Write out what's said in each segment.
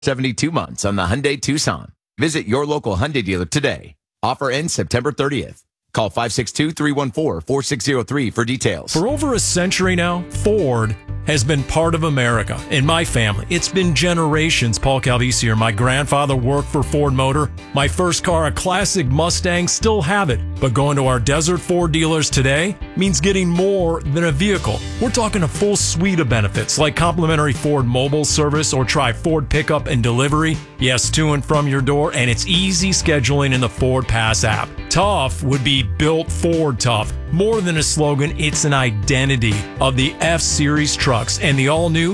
72 months on the Hyundai Tucson. Visit your local Hyundai dealer today. Offer ends September 30th. Call 562-314-4603 for details. For over a century now, Ford has been part of America. In my family, it's been generations. Paul Calvisi here. My grandfather worked for Ford Motor. My first car, a classic Mustang, still have it. But going to our Desert Ford dealers today means getting more than a vehicle. We're talking a full suite of benefits like complimentary Ford mobile service or try Ford pickup and delivery. Yes, to and from your door, and it's easy scheduling in the Ford Pass app. Tough would be built Ford tough. More than a slogan, it's an identity of the F-Series trucks, and the all-new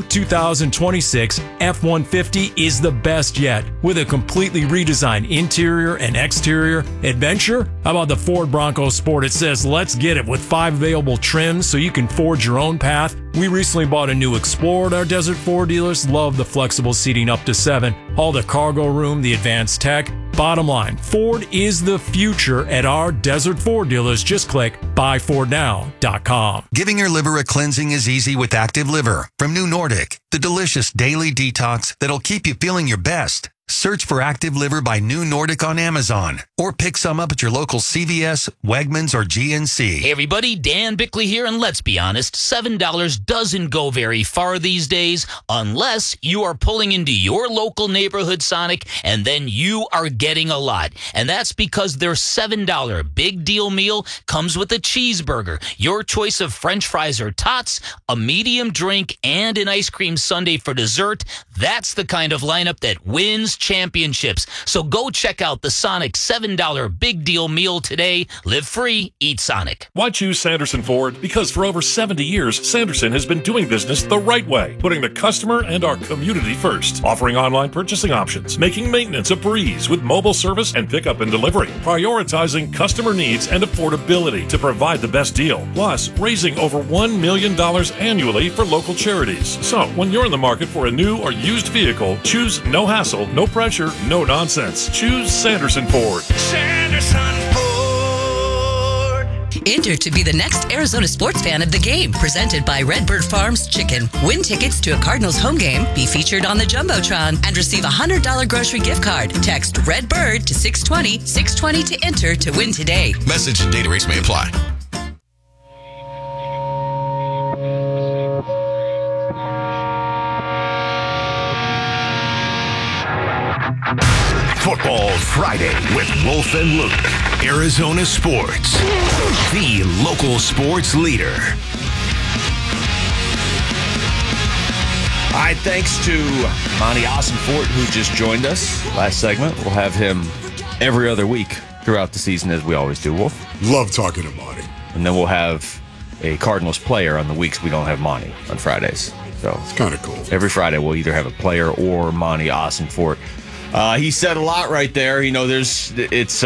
2026 F-150 is the best yet. With a completely redesigned interior and exterior adventure, how about the Ford Bronco Sport? It says, let's get it, with 5 available trims so you can forge your own path. We recently bought a new Explorer at our Desert Ford dealers. Love the flexible seating up to 7. All the cargo room, the advanced tech. Bottom line, Ford is the future at our Desert Ford dealers. Just click buyfordnow.com. Giving your liver a cleansing is easy with Active Liver from New Nordic, the delicious daily detox that'll keep you feeling your best. Search for Active Liver by New Nordic on Amazon or pick some up at your local CVS, Wegmans, or GNC. Hey everybody, Dan Bickley here, and let's be honest, $7 doesn't go very far these days unless you are pulling into your local neighborhood Sonic and then you are getting a lot. And that's because their $7 big deal meal comes with a cheeseburger, your choice of French fries or tots, a medium drink, and an ice cream sundae for dessert. That's the kind of lineup that wins championships. So go check out the Sonic $7 big deal meal today. Live free, eat Sonic. Why choose Sanderson Ford? Because for over 70 years, Sanderson has been doing business the right way, putting the customer and our community first, offering online purchasing options, making maintenance a breeze with mobile service and pickup and delivery, prioritizing customer needs and affordability to provide the best deal, plus raising over $1 million annually for local charities. So when you're in the market for a new or used vehicle, choose no hassle, no pressure, no nonsense. Choose Sanderson Ford. Sanderson Ford. Enter to be the next Arizona sports fan of the game. Presented by Redbird Farms Chicken. Win tickets to a Cardinals home game, be featured on the Jumbotron, and receive a $100 grocery gift card. Text Redbird to 620 to enter to win today. Message and data rates may apply. Football Friday with Wolf and Luke. Arizona Sports, the local sports leader. All right, thanks to Monty Ossenfort, who just joined us last segment. We'll have him every other week throughout the season, as we always do, Wolf. Love talking to Monty. And then we'll have a Cardinals player on the weeks we don't have Monty on Fridays. So it's kind of cool. Every Friday we'll either have a player or Monty Ossenfort. He said a lot right there. You know, this is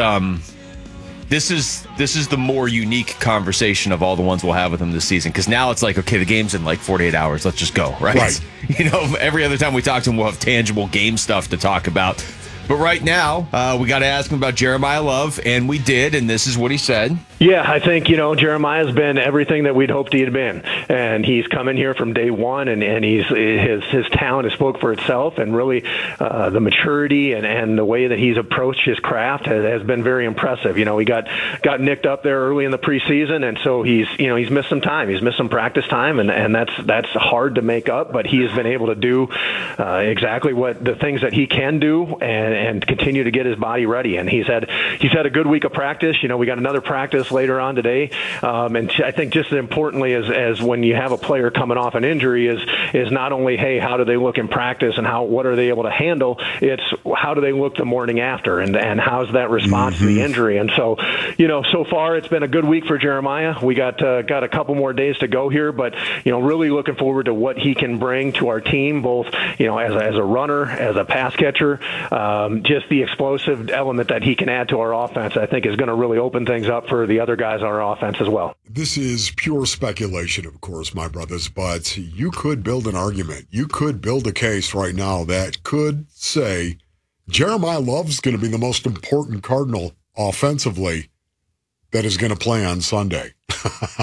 the more unique conversation of all the ones we'll have with him this season. Because now it's like, okay, the game's in like 48 hours. Let's just go, right? You know, every other time we talk to him, we'll have tangible game stuff to talk about. But right now, we got to ask him about Jeremiah Love, and we did, and this is what he said. Yeah, I think, Jeremiah's been everything that we'd hoped he'd been. And he's come in here from day one, and his talent has spoke for itself, and really the maturity and the way that he's approached his craft has been very impressive. He got nicked up there early in the preseason, and so he's missed some time. He's missed some practice time, and that's hard to make up, but he has been able to do exactly what the things that he can do and continue to get his body ready. And he's had a good week of practice. We got another practice later on today. And I think just as importantly as when you have a player coming off an injury is not only, hey, how do they look in practice and what are they able to handle? It's how do they look the morning after and how's that response to the injury? And so, so far it's been a good week for Jeremiah. We got a couple more days to go here, but, really looking forward to what he can bring to our team, both, as a runner, as a pass catcher, just the explosive element that he can add to our offense, I think is going to really open things up for the other guys on our offense as well. This is pure speculation, of course, my brothers, but you could build an argument. You could build a case right now that could say Jeremiah Love's going to be the most important Cardinal offensively that is going to play on Sunday.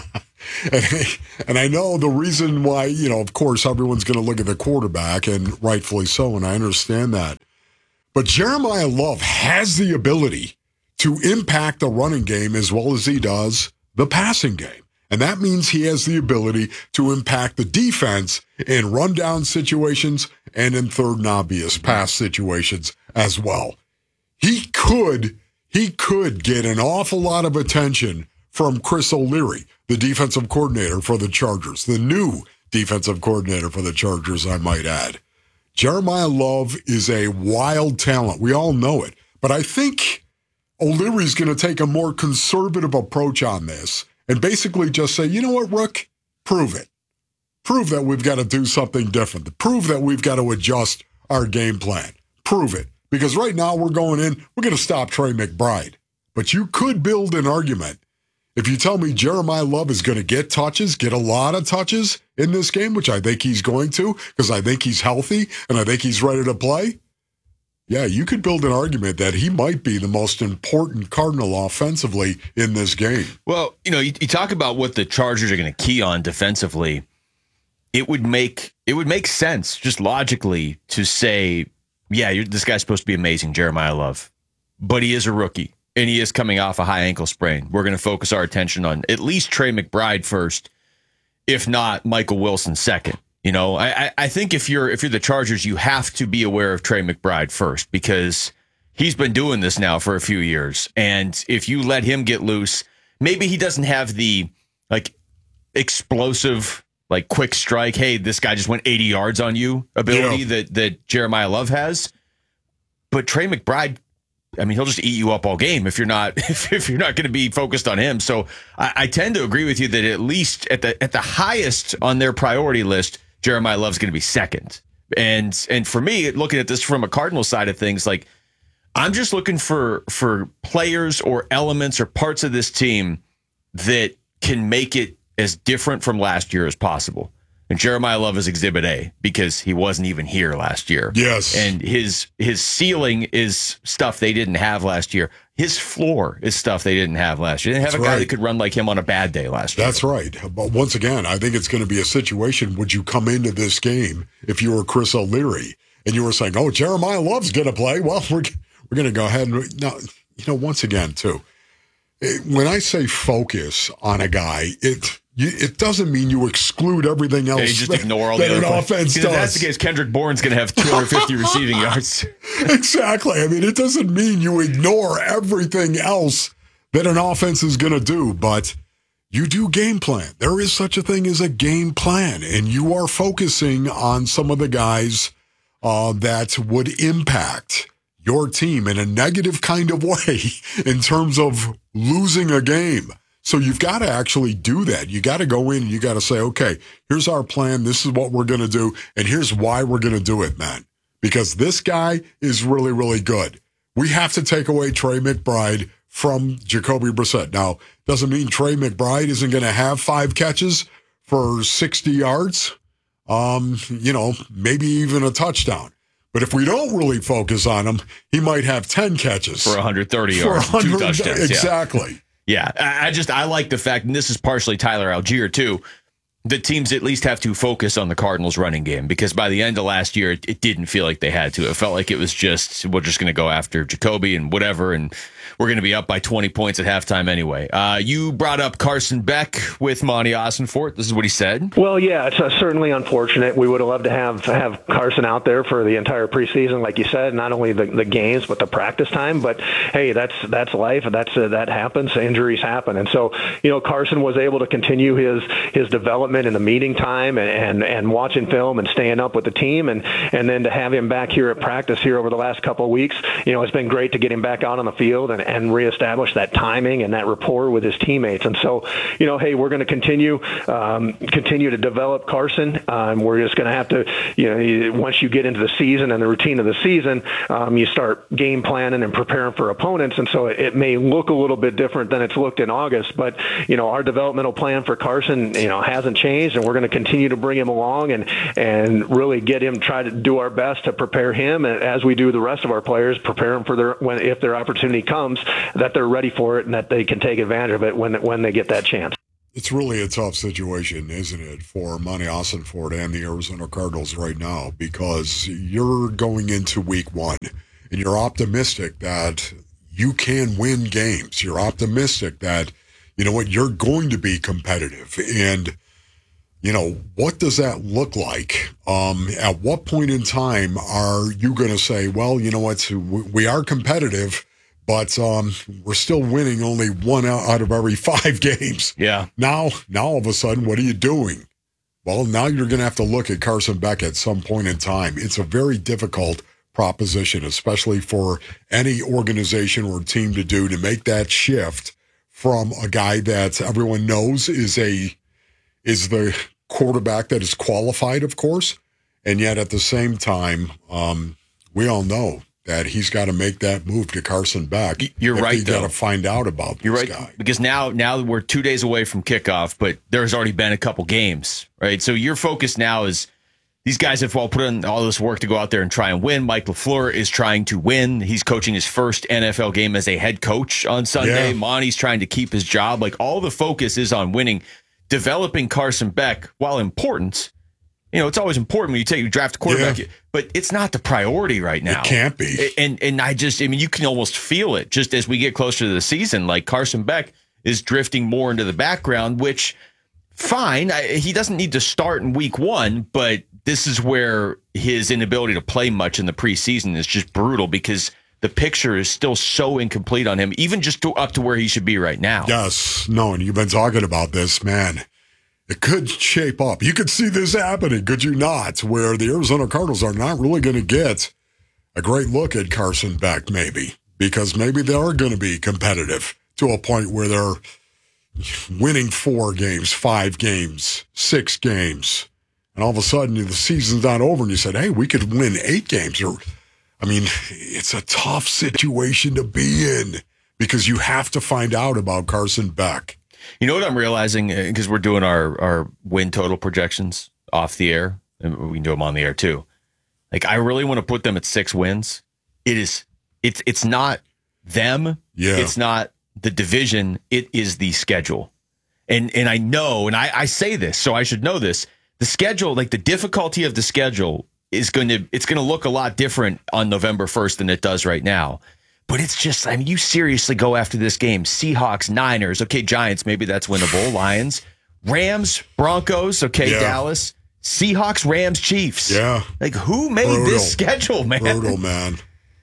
And I know the reason why, of course, everyone's going to look at the quarterback, and rightfully so, and I understand that. But Jeremiah Love has the ability to impact the running game as well as he does the passing game. And that means he has the ability to impact the defense in rundown situations and in third and obvious pass situations as well. He could get an awful lot of attention from Chris O'Leary, the defensive coordinator for the Chargers, the new defensive coordinator for the Chargers, I might add. Jeremiah Love is a wild talent. We all know it. But I think O'Leary's going to take a more conservative approach on this and basically just say, you know what, Rook? Prove it. Prove that we've got to do something different. Prove that we've got to adjust our game plan. Prove it. Because right now we're going to stop Trey McBride. But you could build an argument. If you tell me Jeremiah Love is going to get a lot of touches in this game, which I think he's going to, because I think he's healthy and I think he's ready to play, yeah, you could build an argument that he might be the most important Cardinal offensively in this game. Well, you talk about what the Chargers are going to key on defensively. It would make sense just logically to say, yeah, this guy's supposed to be amazing, Jeremiah Love, but he is a rookie. And he is coming off a high ankle sprain. We're going to focus our attention on at least Trey McBride first, if not Michael Wilson second. I think if you're the Chargers, you have to be aware of Trey McBride first because he's been doing this now for a few years. And if you let him get loose, maybe he doesn't have the explosive, quick strike. Hey, this guy just went 80 yards on you ability that Jeremiah Love has. But Trey McBride, he'll just eat you up all game if you're not going to be focused on him. So I tend to agree with you that at least at the highest on their priority list, Jeremiah Love's going to be second. And for me, looking at this from a Cardinal side of things, I'm just looking for players or elements or parts of this team that can make it as different from last year as possible. And Jeremiah Love is Exhibit A because he wasn't even here last year. Yes. And his ceiling is stuff they didn't have last year. His floor is stuff they didn't have last year. They didn't have a guy that could run like him on a bad day last year. That's right. But once again, I think it's going to be a situation, would you come into this game if you were Chris O'Leary and you were saying, oh, Jeremiah Love's going to play? Well, we're going to go ahead and, once again, too, when I say focus on a guy, it doesn't mean you exclude everything else. Yeah, you just ignore all the other offense does. If that's the case, Kendrick Bourne's going to have 250 receiving yards. Exactly. It doesn't mean you ignore everything else that an offense is going to do, but you do game plan. There is such a thing as a game plan, and you are focusing on some of the guys that would impact your team in a negative kind of way in terms of losing a game. So you've got to actually do that. You got to go in and you got to say, okay, here's our plan. This is what we're going to do. And here's why we're going to do it, man. Because this guy is really, really good. We have to take away Trey McBride from Jacoby Brissett. Now, doesn't mean Trey McBride isn't going to have 5 catches for 60 yards, maybe even a touchdown. But if we don't really focus on him, he might have 10 catches. For 130 yards, 2 touchdowns. Exactly. Yeah, I like the fact, and this is partially Tyler Algier too, that teams at least have to focus on the Cardinals' running game because by the end of last year, it didn't feel like they had to. It felt like it was just, we're just going to go after Jacoby and whatever, and we're going to be up by 20 points at halftime anyway. You brought up Carson Beck with Monty Ossenfort. This is what he said. Well, yeah, it's certainly unfortunate. We would have loved to have Carson out there for the entire preseason, like you said, not only the games but the practice time. But hey, that's life. That happens. Injuries happen, and so Carson was able to continue his development in the meeting time and watching film and staying up with the team, and then to have him back here at practice here over the last couple of weeks, it's been great to get him back out on the field and reestablish that timing and that rapport with his teammates. And so, hey, we're going to continue to develop Carson. We're just going to have to, once you get into the season and the routine of the season, you start game planning and preparing for opponents. And so it may look a little bit different than it's looked in August, but, our developmental plan for Carson, hasn't changed, and we're going to continue to bring him along and really get him, try to do our best to prepare him as we do the rest of our players, prepare them for if their opportunity comes, that they're ready for it and that they can take advantage of it when they get that chance. It's really a tough situation, isn't it, for Monty Ossenfort and the Arizona Cardinals right now, because you're going into week one and you're optimistic that you can win games. You're optimistic that, you know what, you're going to be competitive. And, you know, what does that look like? At what point in time are you going to say, well, you know what, we are competitive, but we're still winning only 1 out of every 5 games. Yeah. Now all of a sudden, what are you doing? Well, now you're going to have to look at Carson Beck at some point in time. It's a very difficult proposition, especially for any organization or team to do, to make that shift from a guy that everyone knows is the quarterback that is qualified, of course, and yet at the same time, we all know that he's got to make that move to Carson Beck. You're right, you got to find out about this guy. Because now we're 2 days away from kickoff, but there's already been a couple games, right? So your focus now is these guys have all put in all this work to go out there and try and win. Mike LaFleur is trying to win. He's coaching his first NFL game as a head coach on Sunday. Yeah. Monty's trying to keep his job. Like, all the focus is on winning. Developing Carson Beck, while important, you know, it's always important when you draft a quarterback, but it's not the priority right now. It can't be. And I mean, you can almost feel it just as we get closer to the season. Like, Carson Beck is drifting more into the background, which, fine, he doesn't need to start in week one, but this is where his inability to play much in the preseason is just brutal, because the picture is still so incomplete on him, even just up to where he should be right now. Yes. No, and you've been talking about this, man. It could shape up. You could see this happening, could you not? Where the Arizona Cardinals are not really going to get a great look at Carson Beck, maybe, because maybe they are going to be competitive to a point where they're winning 4 games, 5 games, 6 games. And all of a sudden, the season's not over, and you said, hey, we could win 8 games. I mean, it's a tough situation to be in, because you have to find out about Carson Beck. You know what I'm realizing, because we're doing our win total projections off the air, and we can do them on the air too. Like, I really want to put them at 6 wins. It's not them. Yeah. It's not the division. It is the schedule. And I know, and I say this, so I should know this. The schedule, like the difficulty of the schedule, it's going to look a lot different on November 1st than it does right now. But it's just, I mean, you seriously go after this game. Seahawks, Niners, okay, Giants, maybe that's winnable. Lions, Rams, Broncos, okay, yeah. Dallas, Seahawks, Rams, Chiefs. Yeah. Like, who made this schedule, man? Brutal, man.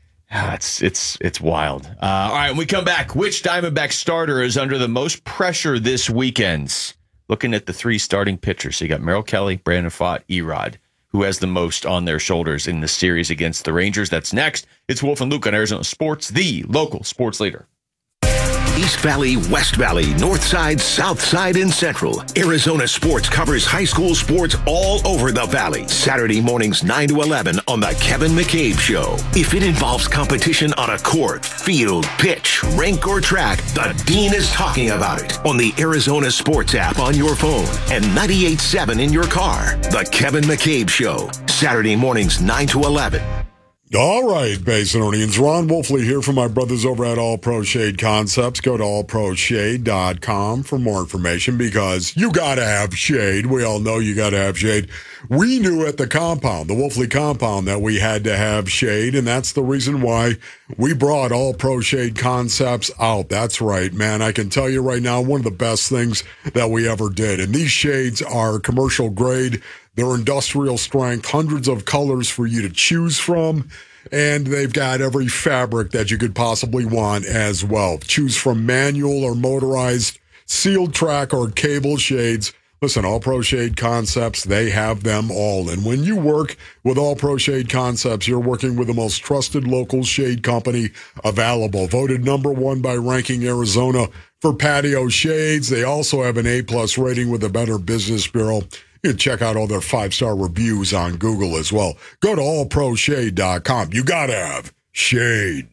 It's wild. All right, when we come back, which Diamondback starter is under the most pressure this weekend? Looking at the 3 starting pitchers. So you got Merrill Kelly, Brandon Pfaadt, Erod. Who has the most on their shoulders in the series against the Rangers? That's next. It's Wolf and Luke on Arizona Sports, the local sports leader. East Valley, West Valley, North Side, South Side, and Central. Arizona Sports covers high school sports all over the Valley. Saturday mornings 9 to 11 on The Kevin McCabe Show. If it involves competition on a court, field, pitch, rink, or track, the Dean is talking about it on the Arizona Sports app on your phone and 98.7 in your car. The Kevin McCabe Show. Saturday mornings 9 to 11. All right, Basinonians. Ron Wolfley here from my brothers over at All Pro Shade Concepts. Go to allproshade.com for more information, because you got to have shade. We all know you got to have shade. We knew at the compound, the Wolfley compound, that we had to have shade, and that's the reason why we brought All Pro Shade Concepts out. That's right, man. I can tell you right now, one of the best things that we ever did. And these shades are commercial grade. They're industrial strength, hundreds of colors for you to choose from, and they've got every fabric that you could possibly want as well. Choose from manual or motorized, sealed track or cable shades. Listen, All Pro Shade Concepts, they have them all. And when you work with All Pro Shade Concepts, you're working with the most trusted local shade company available. Voted #1 by Ranking Arizona for patio shades. They also have an A+ rating with the Better Business Bureau. You can check out all their 5-star reviews on Google as well. Go to allproshade.com. You got to have shade.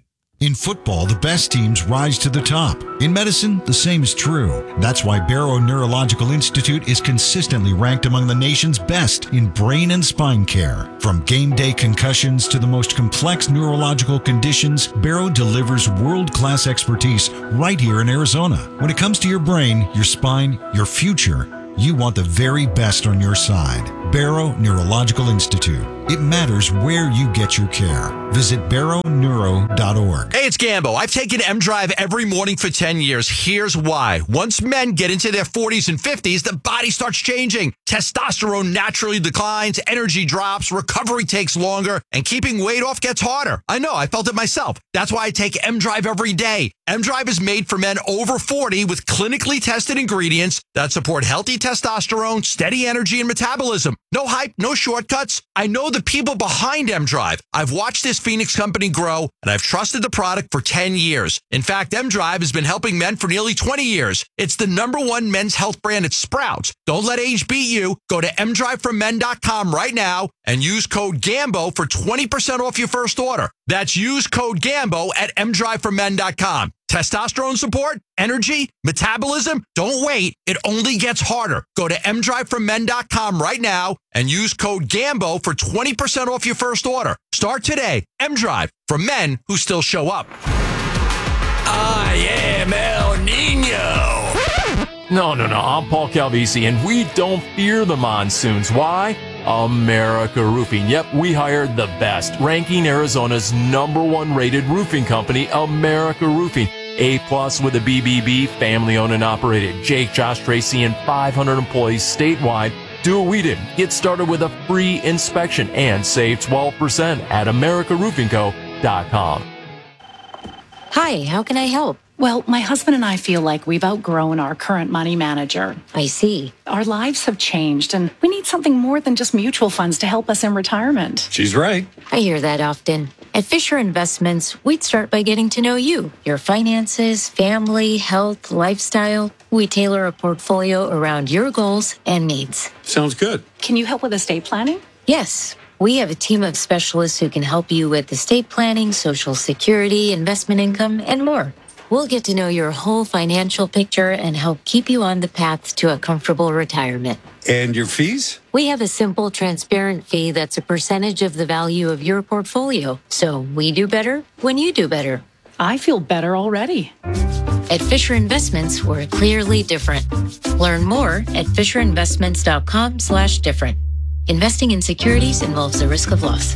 In football, the best teams rise to the top. In medicine, the same is true. That's why Barrow Neurological Institute is consistently ranked among the nation's best in brain and spine care. From game day concussions to the most complex neurological conditions, Barrow delivers world-class expertise right here in Arizona. When it comes to your brain, your spine, your future, you want the very best on your side. Barrow Neurological Institute. It matters where you get your care. Visit barrowneuro.org. Hey, it's Gambo. I've taken M-Drive every morning for 10 years. Here's why. Once men get into their 40s and 50s, the body starts changing. Testosterone naturally declines, energy drops, recovery takes longer, and keeping weight off gets harder. I know, I felt it myself. That's why I take M-Drive every day. M-Drive is made for men over 40 with clinically tested ingredients that support healthy testosterone, steady energy, and metabolism. No hype, no shortcuts. I know the people behind M-Drive. I've watched this Phoenix company grow, and I've trusted the product for 10 years. In fact, M-Drive has been helping men for nearly 20 years. It's the #1 men's health brand at Sprouts. Don't let age beat you. Go to mdriveformen.com right now and use code GAMBO for 20% off your first order. That's use code GAMBO at mdriveformen.com. Testosterone support, energy, metabolism, don't wait. It only gets harder. Go to mdriveformen.com right now and use code GAMBO for 20% off your first order. Start today. M-Drive, for men who still show up. I am El Nino. No, I'm Paul Calvisi, and we don't fear the monsoons. Why? America Roofing. Yep, we hired the best, ranking Arizona's #1 rated roofing company, America Roofing. A+ with a BBB, family owned and operated. Jake, Josh, Tracy, and 500 employees statewide. Do what we did. Get started with a free inspection and save 12% at AmericaRoofingCo.com. Hi, how can I help? Well, my husband and I feel like we've outgrown our current money manager. I see. Our lives have changed, and we need something more than just mutual funds to help us in retirement. She's right. I hear that often. At Fisher Investments, we'd start by getting to know you, your finances, family, health, lifestyle. We tailor a portfolio around your goals and needs. Sounds good. Can you help with estate planning? Yes. We have a team of specialists who can help you with estate planning, Social Security, investment income, and more. We'll get to know your whole financial picture and help keep you on the path to a comfortable retirement. And your fees? We have a simple, transparent fee that's a percentage of the value of your portfolio. So we do better when you do better. I feel better already. At Fisher Investments, we're clearly different. Learn more at FisherInvestments.com/different. Investing in securities involves the risk of loss.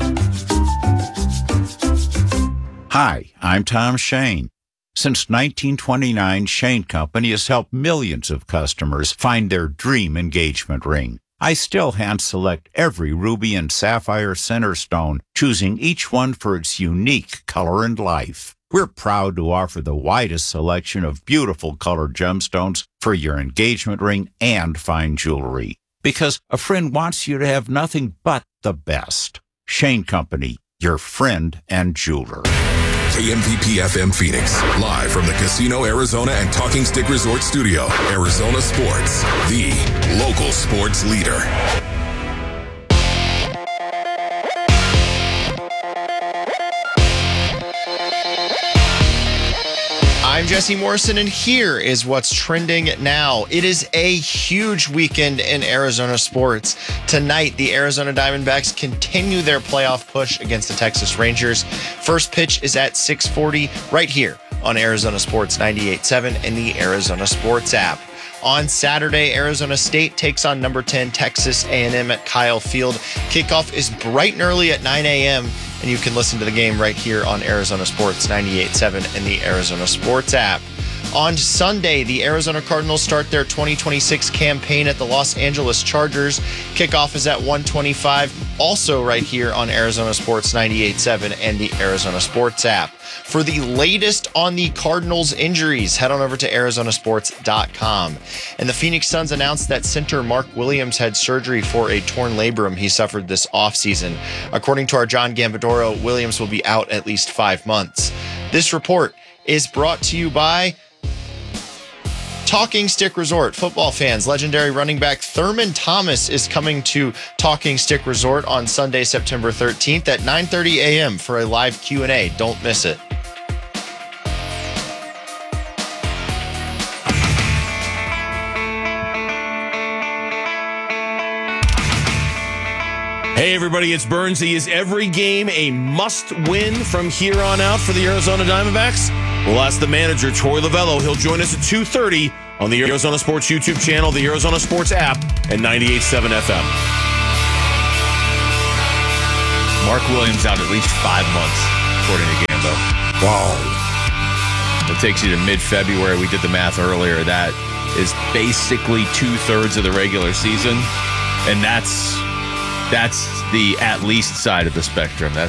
Hi, I'm Tom Shane. Since 1929, Shane Company has helped millions of customers find their dream engagement ring. I still hand-select every ruby and sapphire center stone, choosing each one for its unique color and life. We're proud to offer the widest selection of beautiful colored gemstones for your engagement ring and fine jewelry. Because a friend wants you to have nothing but the best. Shane Company, your friend and jeweler. KMVP FM Phoenix, live from the Casino Arizona and Talking Stick Resort Studio. Arizona Sports, the local sports leader. I'm Jesse Morrison, and here is what's trending now. It is a huge weekend in Arizona sports. Tonight, the Arizona Diamondbacks continue their playoff push against the Texas Rangers. First pitch is at 6:40 right here on Arizona Sports 98.7 and the Arizona Sports app. On Saturday, Arizona State takes on number 10 Texas A&M at Kyle Field. Kickoff is bright and early at 9 a.m., and you can listen to the game right here on Arizona Sports 98.7 and the Arizona Sports app. On Sunday, the Arizona Cardinals start their 2026 campaign at the Los Angeles Chargers. Kickoff is at 1:25, also right here on Arizona Sports 98.7 and the Arizona Sports app. For the latest on the Cardinals injuries, head on over to arizonasports.com. And the Phoenix Suns announced that center Mark Williams had surgery for a torn labrum he suffered this offseason. According to our John Gambadoro, Williams will be out at least 5 months. This report is brought to you by Talking Stick Resort. Football fans, legendary running back Thurman Thomas is coming to Talking Stick Resort on Sunday, September 13th at 9:30 a.m. for a live Q&A. Don't miss it. Hey, everybody, it's Burnsy. Is every game a must-win from here on out for the Arizona Diamondbacks? We'll ask the manager, Troy Lavello. He'll join us at 2:30 on the Arizona Sports YouTube channel, the Arizona Sports app, and 98.7 FM. Mark Williams out at least 5 months, according to Gambo. Wow. It takes you to mid-February. We did the math earlier. That is basically 2/3 of the regular season, and that's the at least side of the spectrum. That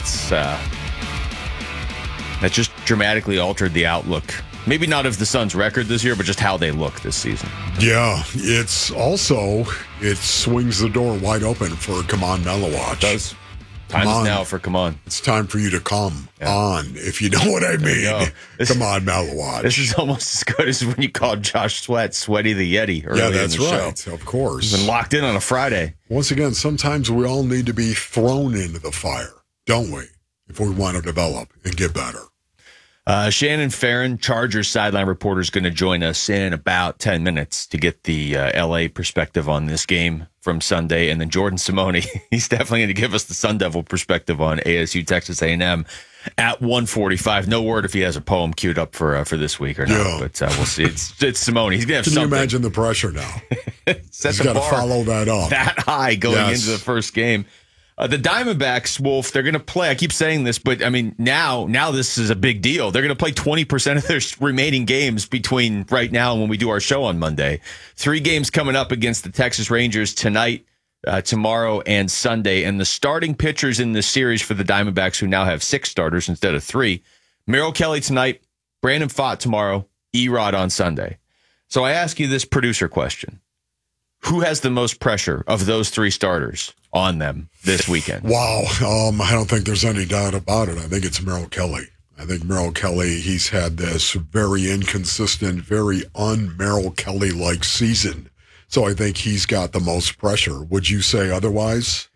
just dramatically altered the outlook. Maybe not of the Suns' record this year, but just how they look this season. Yeah, it swings the door wide open for Kaman Melawach. It does. Time is now for Kaman. It's time for you to come on, if you know what I mean. Kaman Melawach. This is almost as good as when you called Josh Sweat Sweaty the Yeti early in the right. show. Of course. He's been locked in on a Friday. Once again, sometimes we all need to be thrown into the fire, don't we? If we want to develop and get better. Shannon Farron, Chargers sideline reporter, is going to join us in about 10 minutes to get the L.A. perspective on this game from Sunday. And then Jordan Simone, he's definitely going to give us the Sun Devil perspective on ASU Texas A&M at 1:45. No word if he has a poem queued up for this week or not, but we'll see. It's Simone. He's going to have something. Can you imagine the pressure now? He's got to follow that up. That high going into the first game. The Diamondbacks, Wolf, they're going to play. I keep saying this, but I mean, now this is a big deal. They're going to play 20% of their remaining games between right now and when we do our show on Monday. 3 games coming up against the Texas Rangers tonight, tomorrow, and Sunday. And the starting pitchers in this series for the Diamondbacks, who now have 6 starters instead of 3, Merrill Kelly tonight, Brandon Pfaadt tomorrow, Erod on Sunday. So I ask you this producer question. Who has the most pressure of those 3 starters on them this weekend? Wow. I don't think there's any doubt about it. I think it's Merrill Kelly. I think Merrill Kelly, he's had this very inconsistent, very un-Merrill Kelly-like season. So I think he's got the most pressure. Would you say otherwise?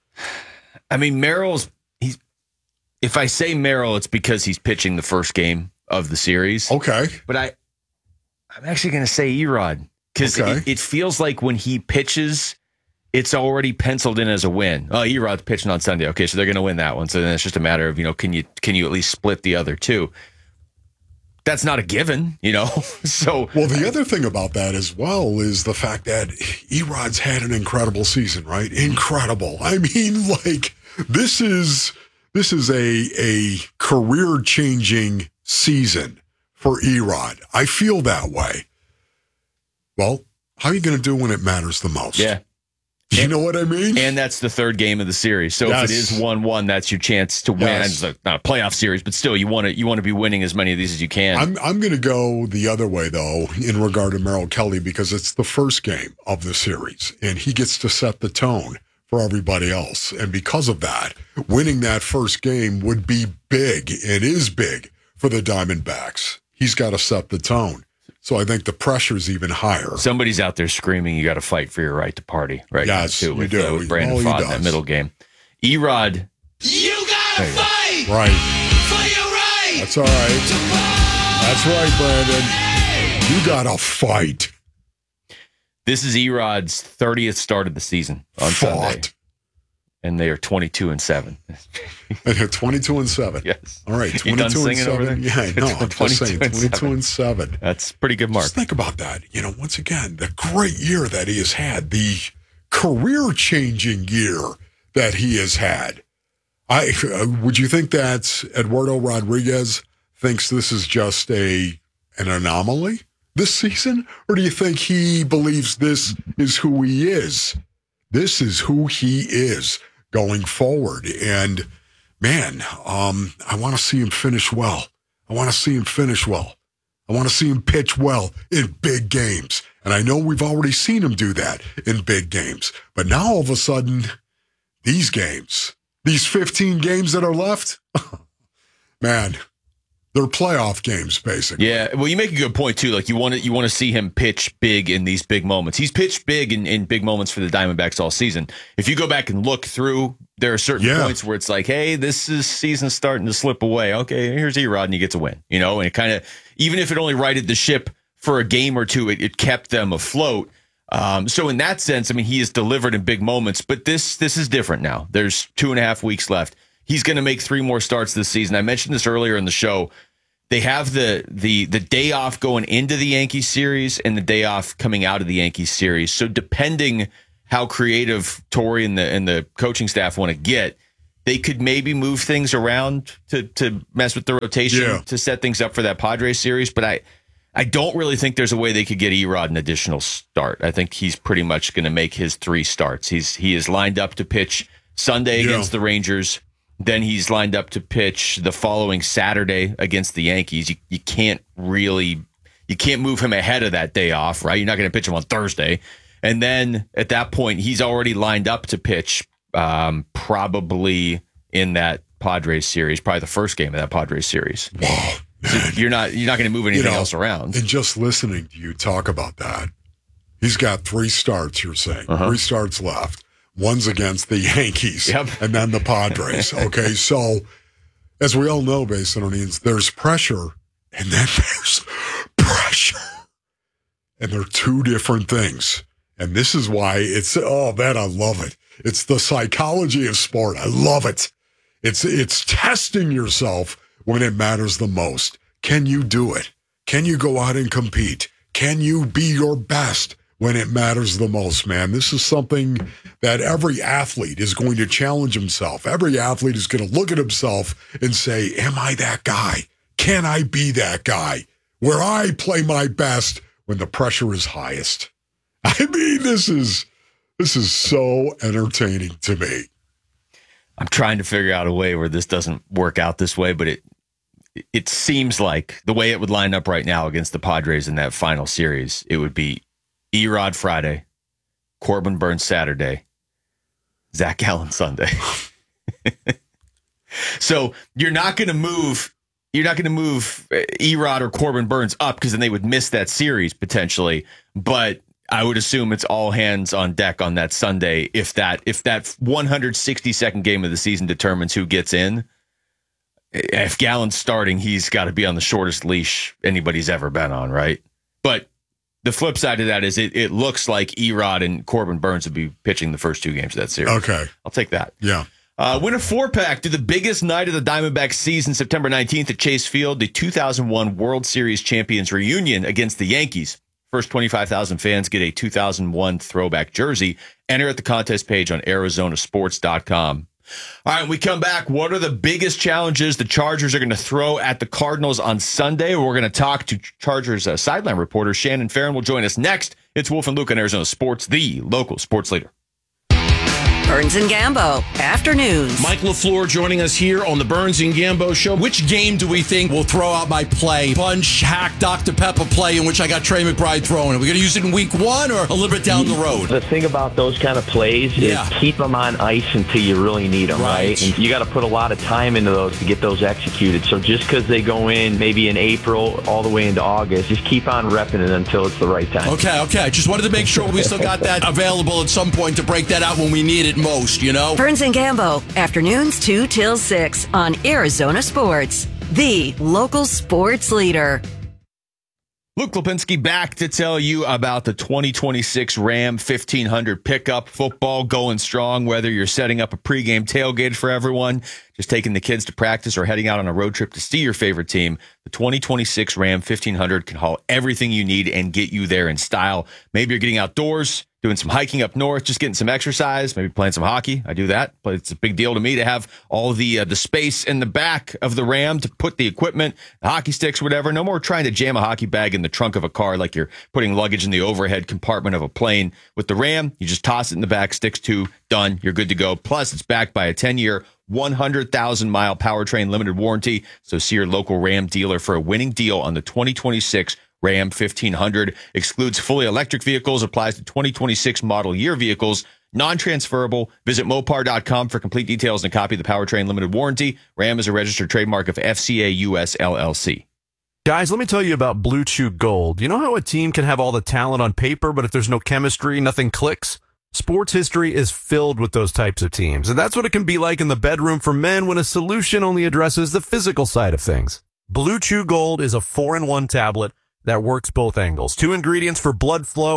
I mean, if I say Merrill, it's because he's pitching the first game of the series. Okay. But I'm actually going to say Erod. Because it feels like when he pitches, it's already penciled in as a win. Oh, Erod's pitching on Sunday. Okay, so they're going to win that one. So then it's just a matter of, can you at least split the other 2? That's not a given, So well, the other thing about that as well is the fact that Erod's had an incredible season, right? Incredible. I mean, like this is a career-changing season for Erod. I feel that way. Well, how are you going to do when it matters the most? Yeah. You know what I mean? And that's the 3rd game of the series. So if it is 1-1, that's your chance to win. Yes. It's not a playoff series, but still, you want to be winning as many of these as you can. I'm going to go the other way, though, in regard to Merrill Kelly, because it's the first game of the series, and he gets to set the tone for everybody else. And because of that, winning that first game would be big. It is big for the Diamondbacks. He's got to set the tone. So I think the pressure's even higher. Somebody's out there screaming, you got to fight for your right to party right now, too, with Brandon Pfaadt in that middle game. Erod. You got to fight right for your right. That's all right. That's right, Brandon. You got to fight. This is Erod's 30th start of the season on Sunday. And they are 22-7. And they're 22-7. Yes. All right, 22-7. Yeah, I know. I'm just saying 22-7. That's a pretty good mark. Just think about that. Once again, the great year that he has had, the career-changing year that he has had. Would you think that Eduardo Rodriguez thinks this is just an anomaly this season, or do you think he believes this is who he is? This is who he is going forward. And, man, I want to see him finish well. I want to see him pitch well in big games. And I know we've already seen him do that in big games. But now, all of a sudden, these games, these 15 games that are left, man, they're playoff games, basically. Yeah, well, you make a good point, too. Like, you want to see him pitch big in these big moments. He's pitched big in big moments for the Diamondbacks all season. If you go back and look through, there are certain points where it's like, hey, this season's starting to slip away. Okay, here's Erod, and he gets a win. And it kind of, even if it only righted the ship for a game or two, it kept them afloat. So in that sense, I mean, he has delivered in big moments, but this is different now. There's 2.5 weeks left. He's going to make 3 more starts this season. I mentioned this earlier in the show. They have the day off going into the Yankees series and the day off coming out of the Yankees series. So depending how creative Torey and the coaching staff want to get, they could maybe move things around to mess with the rotation to set things up for that Padres series. But I don't really think there's a way they could get Erod an additional start. I think he's pretty much going to make his 3 starts. He is lined up to pitch Sunday against the Rangers. Then he's lined up to pitch the following Saturday against the Yankees. You can't move him ahead of that day off, right? You're not going to pitch him on Thursday. And then at that point, he's already lined up to pitch probably in that Padres series, probably the first game of that Padres series. Wow. So you're not going to move anything else around. And just listening to you talk about that, he's got 3 starts, you're saying. 3 starts left. One's against the Yankees and then the Padres. Okay, so as we all know, based on Onions, there's pressure and then there's pressure. And they're 2 different things. And this is why it's, oh, man, I love it. It's the psychology of sport. I love it. It's testing yourself when it matters the most. Can you do it? Can you go out and compete? Can you be your best when it matters the most, man? This is something that every athlete is going to challenge himself. Every athlete is going to look at himself and say, am I that guy? Can I be that guy where I play my best when the pressure is highest? I mean, this is so entertaining to me. I'm trying to figure out a way where this doesn't work out this way, but it seems like the way it would line up right now against the Padres in that final series, it would be Erod Friday, Corbin Burnes Saturday, Zach Gallen Sunday. So you're not going to move Erod or Corbin Burnes up because then they would miss that series potentially. But I would assume it's all hands on deck on that Sunday if that 162nd game of the season determines who gets in. If Gallen's starting, he's got to be on the shortest leash anybody's ever been on, right? But the flip side of that is it looks like Erod and Corbin Burnes would be pitching the first 2 games of that series. Okay. I'll take that. Yeah. Win a 4-pack to the biggest night of the Diamondbacks season, September 19th at Chase Field, the 2001 World Series champions reunion against the Yankees. First 25,000 fans get a 2001 throwback jersey. Enter at the contest page on ArizonaSports.com. All right, when we come back, what are the biggest challenges the Chargers are going to throw at the Cardinals on Sunday? We're going to talk to Chargers sideline reporter Shannon Farron will join us next. It's Wolf and Luke on Arizona Sports, the local sports leader. Burns and Gambo, afternoons. Mike LaFleur joining us here on the Burns and Gambo Show. Which game do we think will throw out my play? Bunch, hack, Dr. Pepper play in which I got Trey McBride throwing. Are we going to use it in week 1 or a little bit down the road? The thing about those kind of plays is keep them on ice until you really need them, right? And you got to put a lot of time into those to get those executed. So just because they go in maybe in April all the way into August, just keep on repping it until it's the right time. Okay. Just wanted to make sure we still got that available at some point to break that out when we need it most, you know? Burns and Gambo, afternoons 2 till 6 on Arizona Sports, the local sports leader. Luke Lipinski back to tell you about the 2026 Ram 1500 pickup. Football going strong, whether you're setting up a pregame tailgate for everyone, just taking the kids to practice, or heading out on a road trip to see your favorite team. The 2026 Ram 1500 can haul everything you need and get you there in style. Maybe you're getting outdoors, doing some hiking up north, just getting some exercise, maybe playing some hockey. I do that, but it's a big deal to me to have all the space in the back of the Ram to put the equipment, the hockey sticks, whatever. No more trying to jam a hockey bag in the trunk of a car like you're putting luggage in the overhead compartment of a plane. With the Ram, you just toss it in the back, sticks to, done, you're good to go. Plus, it's backed by a 10-year, 100,000-mile powertrain limited warranty. So see your local Ram dealer for a winning deal on the 2026 Ram 1500. Excludes fully electric vehicles, applies to 2026 model year vehicles, non-transferable. Visit Mopar.com for complete details and a copy of the powertrain limited warranty. Ram is a registered trademark of FCA US LLC. Guys, let me tell you about Blue Chew Gold. You know how a team can have all the talent on paper, but if there's no chemistry, nothing clicks? Sports history is filled with those types of teams, and that's what it can be like in the bedroom for men when a solution only addresses the physical side of things. Blue Chew Gold is a 4-in-1 tablet that works both angles. 2 ingredients for blood flow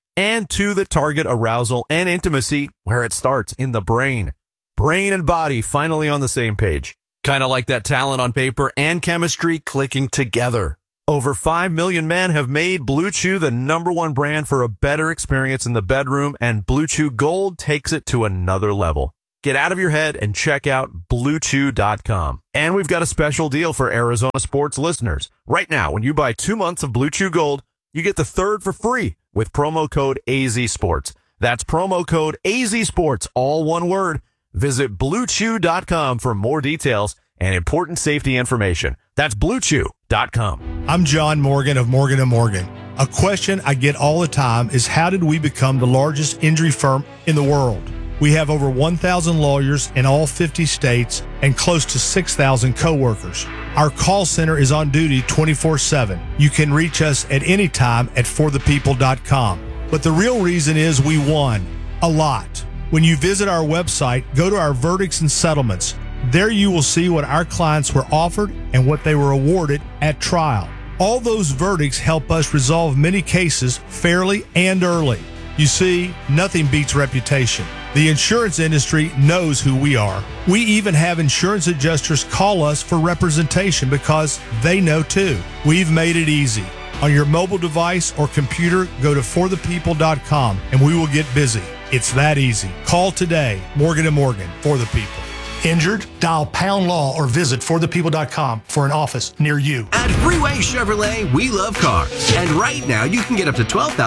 and 2 that target arousal and intimacy where it starts, in the brain. Brain and body finally on the same page. Kind of like that talent on paper and chemistry clicking together. Over 5 million men have made Blue Chew the #1 brand for a better experience in the bedroom, and Blue Chew Gold takes it to another level. Get out of your head and check out BlueChew.com. And we've got a special deal for Arizona sports listeners. Right now, when you buy 2 months of Blue Chew Gold, you get the 3rd for free with promo code AZSports. That's promo code AZSports, all one word. Visit BlueChew.com for more details and important safety information. That's BlueChew.com. I'm John Morgan of Morgan & Morgan. A question I get all the time is, how did we become the largest injury firm in the world? We have over 1,000 lawyers in all 50 states and close to 6,000 coworkers. Our call center is on duty 24/7. You can reach us at any time at forthepeople.com. But the real reason is we won a lot. When you visit our website, go to our verdicts and settlements. There you will see what our clients were offered and what they were awarded at trial. All those verdicts help us resolve many cases fairly and early. You see, nothing beats reputation. The insurance industry knows who we are. We even have insurance adjusters call us for representation because they know too. We've made it easy. On your mobile device or computer, go to forthepeople.com and we will get busy. It's that easy. Call today. Morgan & Morgan, for the people. Injured? Dial pound law or visit forthepeople.com for an office near you. At Freeway Chevrolet, we love cars. And right now, you can get up to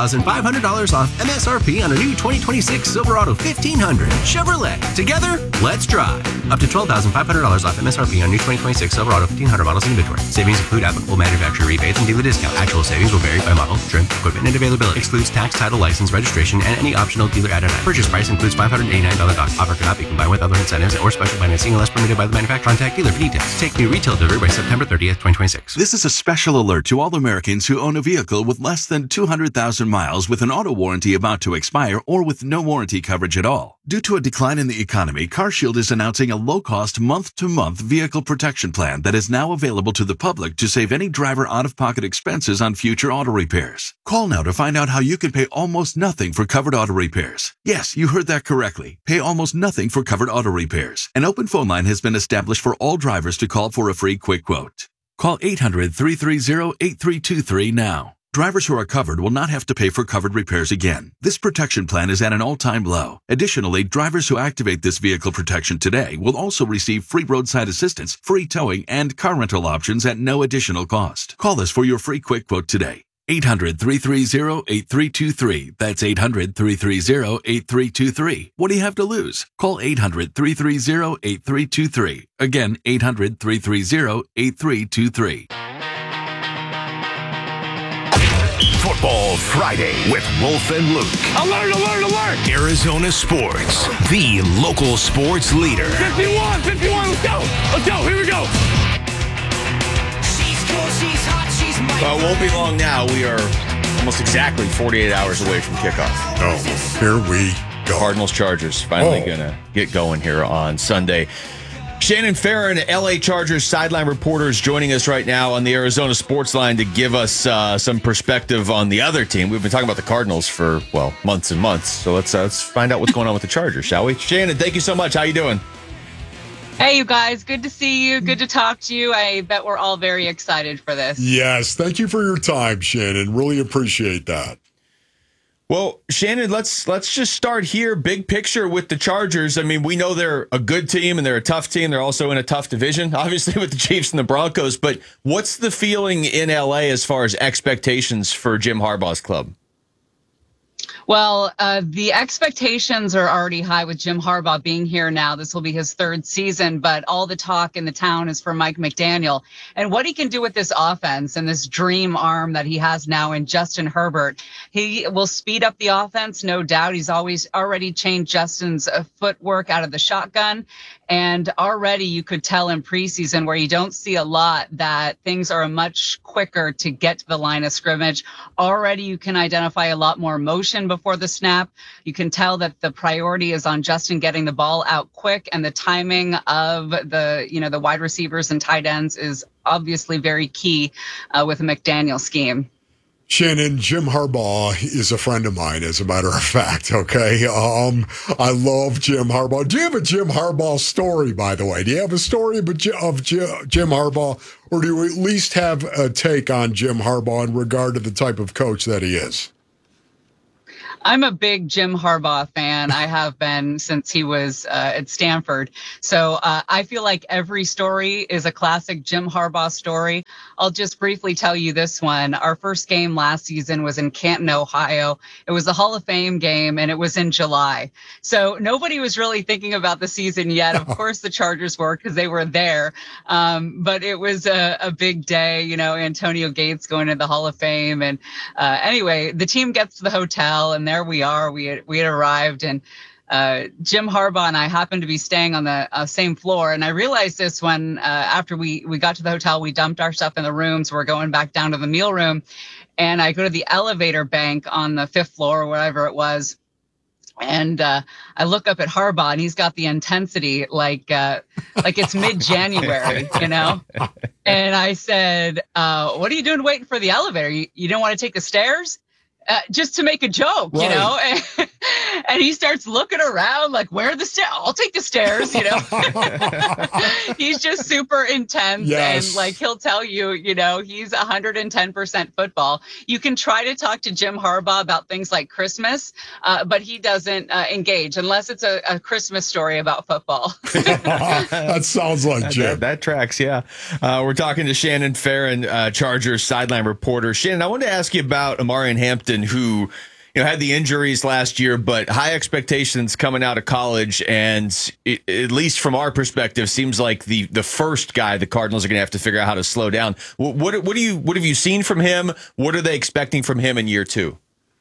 $12,500 off MSRP on a new 2026 Silverado 1500 Chevrolet. Together, let's drive. Up to $12,500 off MSRP on new 2026 Silverado 1500 models in inventory. Savings include applicable manufacturer rebates and dealer discount. Actual savings will vary by model, trim, equipment, and availability. Excludes tax, title, license, registration, and any optional dealer added item. Purchase price includes $589 dock. Offer cannot be combined with other incentives or special financing unless permitted by the manufacturer. Contact dealer for details. Take new retail delivery by September 30th, 2026. This is a special alert to all Americans who own a vehicle with less than 200,000 miles with an auto warranty about to expire or with no warranty coverage at all. Due to a decline in the economy, CarShield is announcing a low-cost month-to-month vehicle protection plan that is now available to the public to save any driver out-of-pocket expenses on future auto repairs. Call now to find out how you can pay almost nothing for covered auto repairs. Yes, you heard that correctly. Pay almost nothing for covered auto repairs. An open phone line has been established for all drivers to call for a free quick quote. Call 800-330-8323 now. Drivers who are covered will not have to pay for covered repairs again. This protection plan is at an all-time low. Additionally, drivers who activate this vehicle protection today will also receive free roadside assistance, free towing, and car rental options at no additional cost. Call us for your free quick quote today. 800-330-8323. That's 800-330-8323. What do you have to lose? Call 800-330-8323. Again, 800-330-8323. Football Friday with Wolf and Luke. Alert, alert, alert! Arizona Sports, the local sports leader. 51, let's go! Let's go, here we go! She's cool, she's hot, she's my... Well, it won't be long now. We are almost exactly 48 hours away from kickoff. Oh, here we go. Cardinals-Chargers finally going to get going here on Sunday. Shannon Farron, LA Chargers sideline reporters, joining us right now on the Arizona Sports Line to give us some perspective on the other team. We've been talking about the Cardinals for, well, months and months. So let's find out what's going on with the Chargers, shall we? Shannon, thank you so much. How you doing? Hey, you guys. Good to see you. Good to talk to you. I bet we're all very excited for this. Yes. Thank you for your time, Shannon. Really appreciate that. Well, Shannon, let's just start here. Big picture with the Chargers. I mean, we know they're a good team and they're a tough team. They're also in a tough division, obviously, with the Chiefs and the Broncos. But what's the feeling in LA as far as expectations for Jim Harbaugh's club? Well, the expectations are already high with Jim Harbaugh being here now. This will be his third season, but all the talk in the town is for Mike McDaniel and what he can do with this offense and this dream arm that he has now in Justin Herbert. He will speed up the offense, no doubt. He's already changed Justin's footwork out of the shotgun. And already you could tell in preseason, where you don't see a lot, that things are much quicker to get to the line of scrimmage. Already you can identify a lot more motion before the snap. You can tell that the priority is on Justin getting the ball out quick, and the timing of the wide receivers and tight ends is obviously very key with a McDaniel scheme. Shannon, Jim Harbaugh is a friend of mine, as a matter of fact, okay? I love Jim Harbaugh. Do you have a Jim Harbaugh story, by the way? Do you have a story of Jim Harbaugh, or do you at least have a take on Jim Harbaugh in regard to the type of coach that he is? I'm a big Jim Harbaugh fan. I have been since he was at Stanford. So I feel like every story is a classic Jim Harbaugh story. I'll just briefly tell you this one. Our first game last season was in Canton, Ohio. It was a Hall of Fame game, and it was in July. So nobody was really thinking about the season yet. Of course, the Chargers were because they were there. But it was a big day, Antonio Gates going to the Hall of Fame. And anyway, the team gets to the hotel, and there we are. We had arrived, and Jim Harbaugh and I happened to be staying on the same floor. And I realized this when after we got to the hotel, we dumped our stuff in the rooms. We're going back down to the meal room, and I go to the elevator bank on the 5th floor or whatever it was. And I look up at Harbaugh, and he's got the intensity like it's mid-January, And I said, "What are you doing waiting for the elevator? You don't want to take the stairs?" Just to make a joke, right. And he starts looking around like, where are the stairs? I'll take the stairs, He's just super intense. Yes. And like, he'll tell you, he's 110% football. You can try to talk to Jim Harbaugh about things like Christmas, but he doesn't engage unless it's a Christmas story about football. That sounds like Jim. That tracks, yeah. We're talking to Shannon Farren, Chargers sideline reporter. Shannon, I wanted to ask you about Omarion Hampton, who had the injuries last year, but high expectations coming out of college, and at least from our perspective, seems like the first guy the Cardinals are going to have to figure out how to slow down. What have you seen from him? What are they expecting from him in year 2?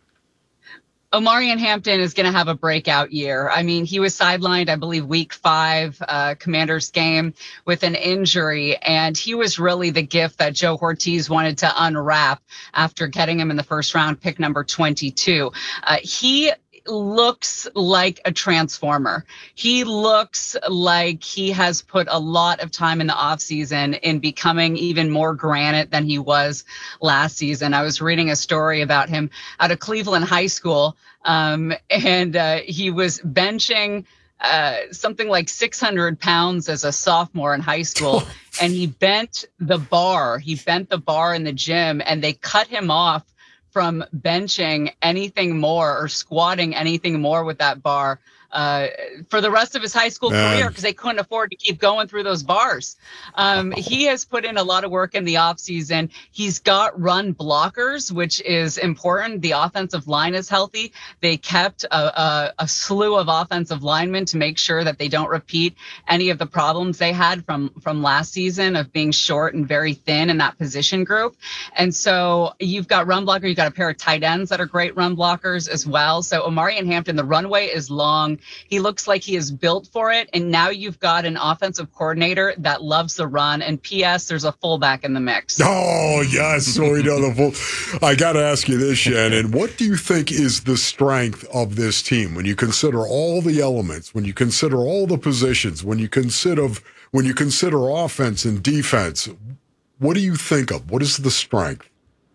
Omarion Hampton is going to have a breakout year. I mean, he was sidelined, I believe, week 5, Commanders game with an injury. And he was really the gift that Joe Ortiz wanted to unwrap after getting him in the first round, pick number 22. He looks like a transformer. He looks like he has put a lot of time in the offseason in becoming even more granite than he was last season. I was reading a story about him out of Cleveland High School, and he was benching something like 600 pounds as a sophomore in high school, and he bent the bar. He bent the bar in the gym, and they cut him off from benching anything more or squatting anything more with that bar for the rest of his high school career, because they couldn't afford to keep going through those bars. He has put in a lot of work in the offseason. He's got run blockers, which is important. The offensive line is healthy. They kept a slew of offensive linemen to make sure that they don't repeat any of the problems they had from last season of being short and very thin in that position group. And so you've got run blocker. You've got a pair of tight ends that are great run blockers as well. So Omarion Hampton, the runway is long. He looks like he is built for it. And now you've got an offensive coordinator that loves the run. And P.S., there's a fullback in the mix. Oh, yes. So we know the full. I got to ask you this, Shannon. What do you think is the strength of this team when you consider all the elements, when you consider all the positions, when you consider offense and defense? What do you think of? What is the strength?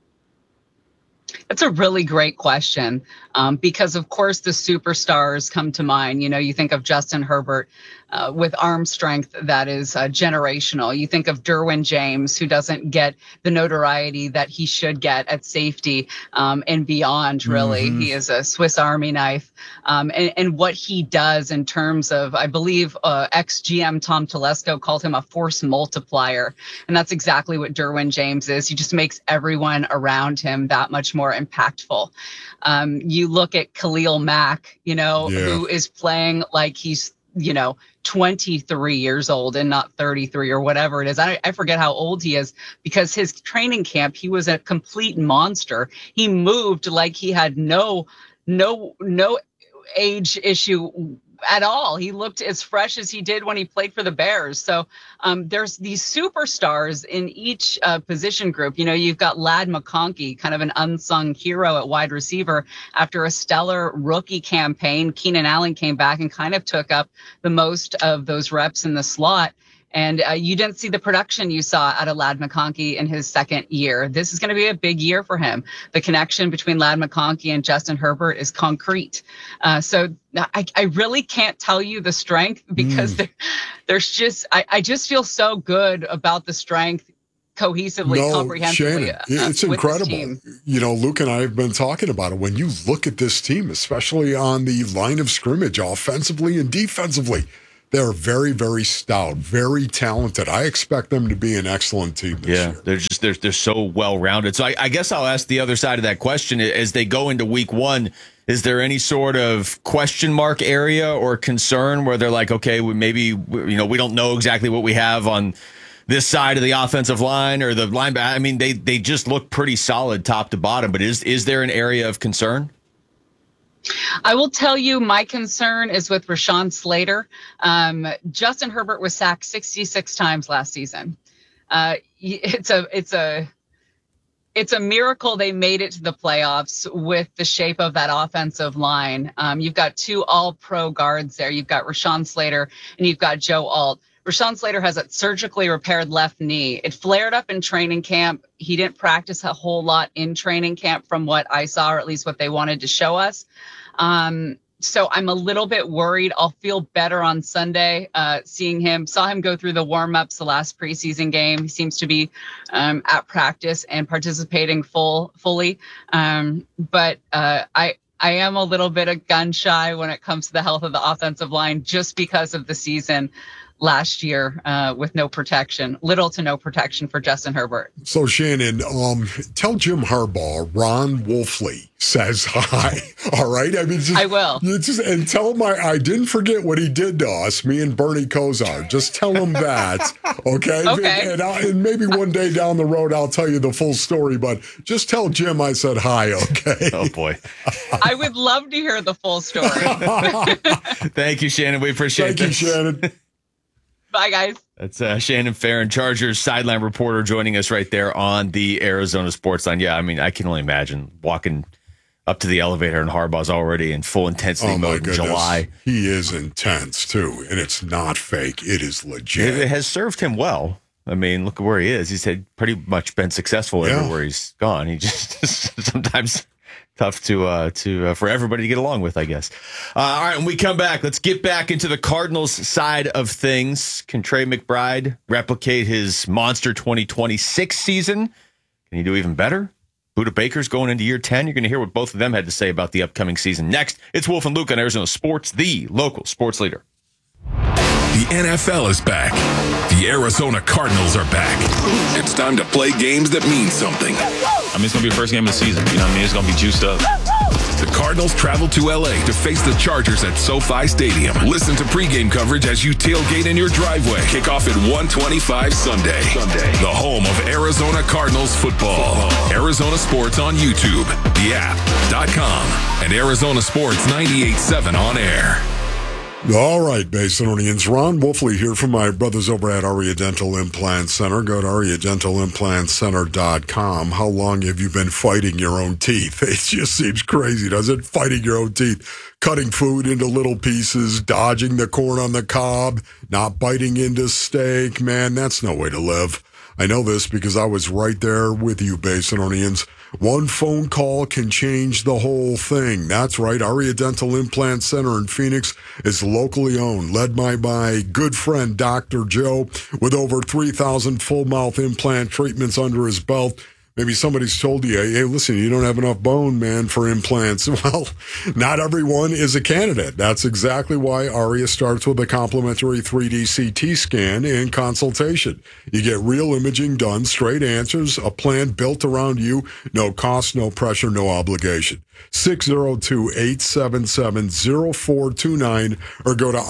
That's a really great question, because, of course, the superstars come to mind. You think of Justin Herbert with arm strength that is generational. You think of Derwin James, who doesn't get the notoriety that he should get at safety and beyond, really. Mm-hmm. He is a Swiss Army knife. And what he does in terms of, I believe, ex-GM Tom Telesco called him a force multiplier. And that's exactly what Derwin James is. He just makes everyone around him that much more impactful. You look at Khalil Mack, who is playing like he's, 23 years old and not 33 or whatever it is. I forget how old he is, because his training camp, he was a complete monster. He moved like he had no age issue at all. He looked as fresh as he did when he played for the Bears. So there's these superstars in each position group. You've got Ladd McConkey, kind of an unsung hero at wide receiver. After a stellar rookie campaign, Keenan Allen came back and kind of took up the most of those reps in the slot. And you didn't see the production you saw out of Ladd McConkey in his second year. This is going to be a big year for him. The connection between Ladd McConkey and Justin Herbert is concrete. So I really can't tell you the strength because there's just, I just feel so good about the strength cohesively, comprehensively. Shannon, it's incredible. You know, Luke and I have been talking about it. When you look at this team, especially on the line of scrimmage, offensively and defensively, they're very, very stout, very talented. I expect them to be an excellent team this year. They're so well-rounded. So I guess I'll ask the other side of that question. As they go into week one, is there any sort of question mark area or concern where they're like, okay, we don't know exactly what we have on this side of the offensive line or the linebacker? I mean, they just look pretty solid top to bottom, but is there an area of concern? I will tell you my concern is with Rashawn Slater. Justin Herbert was sacked 66 times last season. It's a miracle they made it to the playoffs with the shape of that offensive line. You've got two all-pro guards there. You've got Rashawn Slater and you've got Joe Alt. Rashawn Slater has a surgically repaired left knee. It flared up in training camp. He didn't practice a whole lot in training camp from what I saw, or at least what they wanted to show us. So I'm a little bit worried. I'll feel better on Sunday seeing him. Saw him go through the warm-ups the last preseason game. He seems to be at practice and participating fully. But I am a little bit gun shy when it comes to the health of the offensive line just because of the season last year with little to no protection for Justin Herbert. So, Shannon, tell Jim Harbaugh Ron Wolfley says hi. All right? I mean, I will. And tell him I didn't forget what he did to us, me and Bernie Kosar. Just tell him that, okay? Okay. And maybe one day down the road I'll tell you the full story, but just tell Jim I said hi, okay? Oh, boy. I would love to hear the full story. Thank you, Shannon. We appreciate Thank you, Shannon. Bye, guys. That's Shannon Farren, Chargers sideline reporter, joining us right there on the Arizona Sports Line. Yeah, I mean, I can only imagine walking up to the elevator and Harbaugh's already in full intensity mode in July. He is intense, too, and it's not fake. It is legit. It has served him well. I mean, look at where he is. He's had pretty much been successful everywhere he's gone. He just sometimes tough to for everybody to get along with, I guess. All right, when we come back, let's get back into the Cardinals side of things. Can Trey McBride replicate his monster 2026 season? Can he do even better? Budda Baker's going into year 10. You're going to hear what both of them had to say about the upcoming season next. It's Wolf and Luke on Arizona Sports, the local sports leader. The NFL is back. The Arizona Cardinals are back. It's time to play games that mean something. I mean, it's going to be the first game of the season. You know what I mean? It's going to be juiced up. The Cardinals travel to L.A. to face the Chargers at SoFi Stadium. Listen to pregame coverage as you tailgate in your driveway. Kickoff at 1:25 Sunday. The home of Arizona Cardinals football. Arizona Sports on YouTube, the app.com, and Arizona Sports 98.7 on air. All right, Basinonians. Ron Wolfley here from my brothers over at Aria Dental Implant Center. Go to ariadentalimplantcenter.com. How long have you been fighting your own teeth? It just seems crazy, doesn't it? Fighting your own teeth, cutting food into little pieces, dodging the corn on the cob, not biting into steak. Man, that's no way to live. I know this because I was right there with you, Basinonians. One phone call can change the whole thing. That's right. Aria Dental Implant Center in Phoenix is locally owned, led by my good friend, Dr. Joe, with over 3,000 full mouth implant treatments under his belt. Maybe somebody's told you, hey, listen, you don't have enough bone, man, for implants. Well, not everyone is a candidate. That's exactly why Aria starts with a complimentary 3D CT scan and consultation. You get real imaging done, straight answers, a plan built around you, no cost, no pressure, no obligation. 602-877-0429 or go to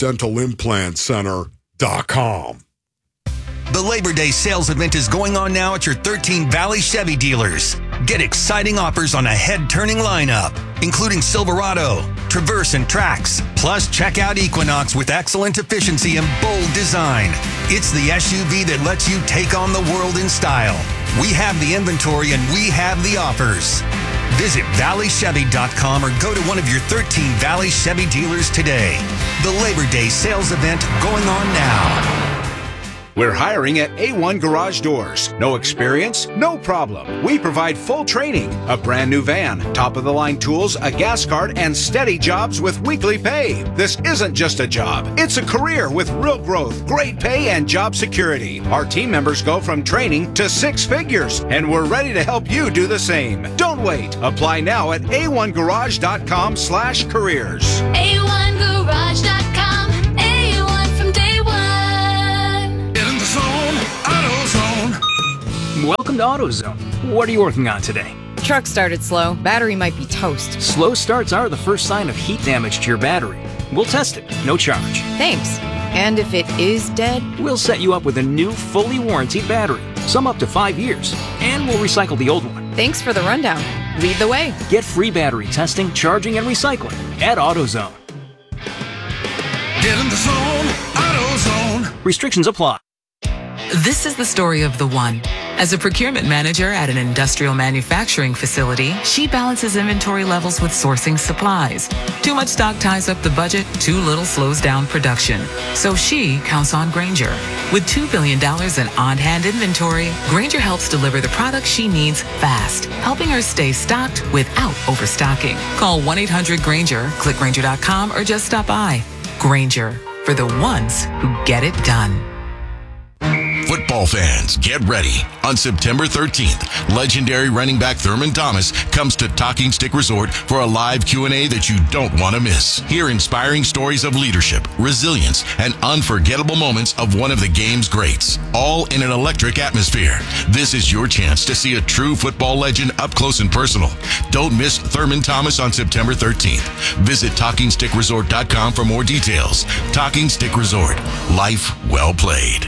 ariadentalimplantcenter.com. The Labor Day sales event is going on now at your 13 Valley Chevy dealers. Get exciting offers on a head-turning lineup, including Silverado, Traverse, and Trax. Plus, check out Equinox with excellent efficiency and bold design. It's the SUV that lets you take on the world in style. We have the inventory and we have the offers. Visit valleychevy.com or go to one of your 13 Valley Chevy dealers today. The Labor Day sales event going on now. We're hiring at A1 Garage Doors. No experience? No problem. We provide full training, a brand new van, top-of-the-line tools, a gas card, and steady jobs with weekly pay. This isn't just a job. It's a career with real growth, great pay, and job security. Our team members go from training to 6 figures, and we're ready to help you do the same. Don't wait. Apply now at a1garage.com/careers. A1Garage.com. A1 from day one. Get in the zone, AutoZone. Welcome to AutoZone. What are you working on today? Truck started slow. Battery might be toast. Slow starts are the first sign of heat damage to your battery. We'll test it, no charge. Thanks. And if it is dead? We'll set you up with a new, fully warranted battery, some up to 5 years, and we'll recycle the old one. Thanks for the rundown. Lead the way. Get free battery testing, charging, and recycling at AutoZone. Get in the zone, AutoZone. Restrictions apply. This is the story of the one. As a procurement manager at an industrial manufacturing facility, she balances inventory levels with sourcing supplies. Too much stock ties up the budget, too little slows down production. So she counts on Grainger. With $2 billion in on-hand inventory, Grainger helps deliver the products she needs fast, helping her stay stocked without overstocking. Call 1-800-GRAINGER, click Grainger.com, or just stop by. Grainger, for the ones who get it done. Football fans, get ready. On September 13th, legendary running back Thurman Thomas comes to Talking Stick Resort for a live Q&A that you don't want to miss. Hear inspiring stories of leadership, resilience, and unforgettable moments of one of the game's greats, all in an electric atmosphere. This is your chance to see a true football legend up close and personal. Don't miss Thurman Thomas on September 13th. Visit TalkingStickResort.com for more details. Talking Stick Resort. Life well played.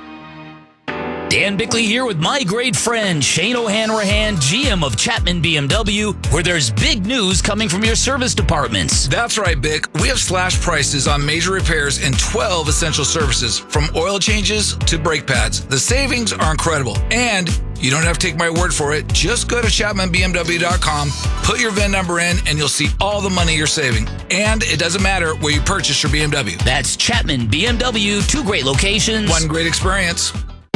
Dan Bickley here with my great friend Shane O'Hanrahan, GM of Chapman BMW, where there's big news coming from your service departments. That's right, Bick. We have slash prices on major repairs and 12 essential services, from oil changes to brake pads. The savings are incredible, and you don't have to take my word for it. Just go to ChapmanBMW.com, put your VIN number in, and you'll see all the money you're saving. And it doesn't matter where you purchase your BMW. That's Chapman BMW, 2 great locations, 1 great experience.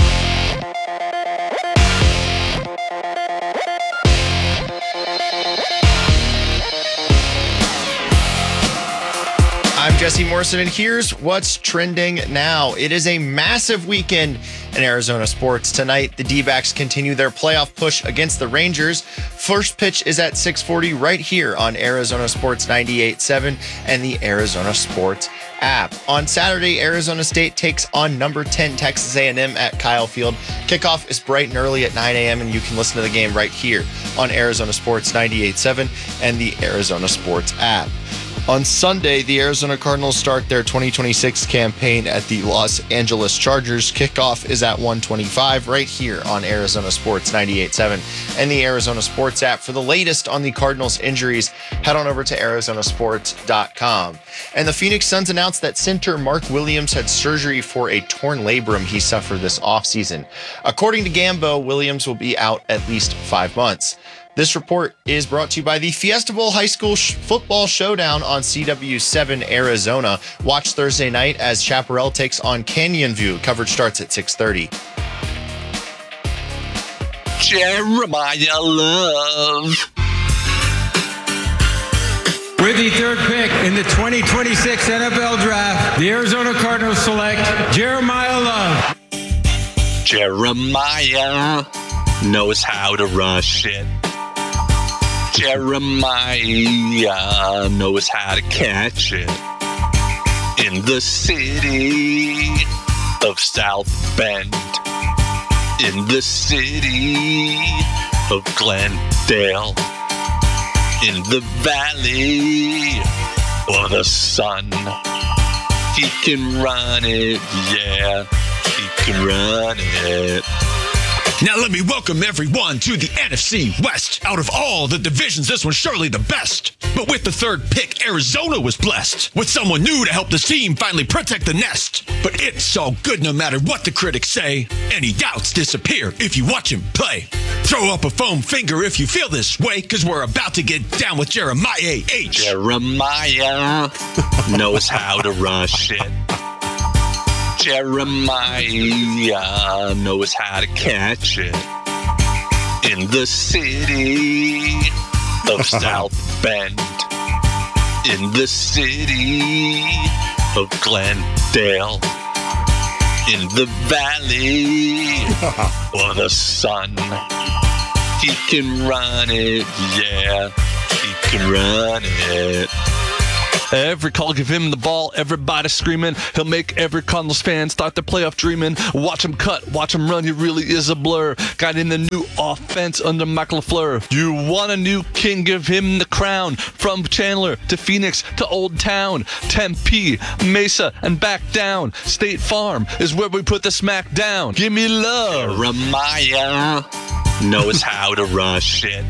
I'm Jesse Morrison, and here's what's trending now. It is a massive weekend in Arizona sports. Tonight, the D-backs continue their playoff push against the Rangers. First pitch is at 6:40 right here on Arizona Sports 98.7 and the Arizona Sports app. On Saturday, Arizona State takes on number 10 Texas A&M at Kyle Field. Kickoff is bright and early at 9 a.m., and you can listen to the game right here on Arizona Sports 98.7 and the Arizona Sports app. On Sunday, the Arizona Cardinals start their 2026 campaign at the Los Angeles Chargers. Kickoff is at 1:25 right here on Arizona Sports 98.7 and the Arizona Sports app. For the latest on the Cardinals injuries, head on over to arizonasports.com. And the Phoenix Suns announced that center Mark Williams had surgery for a torn labrum he suffered this offseason. According to Gambo, Williams will be out at least 5 months. This report is brought to you by the Fiesta Bowl High School Football Showdown on CW7 Arizona. Watch Thursday night as Chaparral takes on Canyon View. Coverage starts at 6:30. Jeremiah Love. With the third pick in the 2026 NFL Draft, the Arizona Cardinals select Jeremiah Love. Jeremiah knows how to rush it. Jeremiah knows how to catch it. In the city of South Bend. In the city of Glendale. In the valley of the sun. He can run it, yeah. He can run it. Now let me welcome everyone to the NFC West. Out of all the divisions, this one's surely the best. But with the third pick, Arizona was blessed with someone new to help the team finally protect the nest. But it's all good no matter what the critics say. Any doubts disappear if you watch him play. Throw up a foam finger if you feel this way, because we're about to get down with Jeremiah H. Jeremiah knows how to rush it. Jeremiah knows how to catch it in the city of South Bend, in the city of Glendale, in the valley or the sun. He can run it, yeah, he can run it. Every call, give him the ball. Everybody screaming. He'll make every Cardinals fan start their playoff dreaming. Watch him cut, watch him run. He really is a blur. Got in the new offense under Mike LaFleur. You want a new king? Give him the crown. From Chandler to Phoenix to Old Town, Tempe, Mesa, and back down. State Farm is where we put the smack down. Give me love. Jeremiah knows how to rush it.